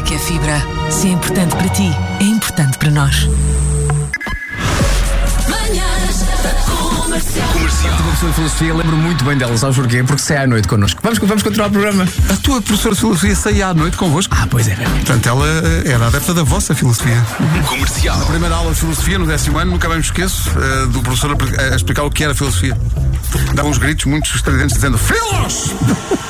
que é fibra. Se é importante para ti, é importante para nós. Comercial. A professora de filosofia, lembro muito bem dela, sabes porquê? Porque sai à noite connosco. Vamos continuar o programa. A tua professora de filosofia saía à noite convosco? Pois é. Portanto, ela era adepta da vossa filosofia. Comercial. A primeira aula de filosofia, no 10º ano, nunca bem me esqueço do professor a explicar o que era filosofia. Dava uns gritos muito estridentes dizendo: Filos!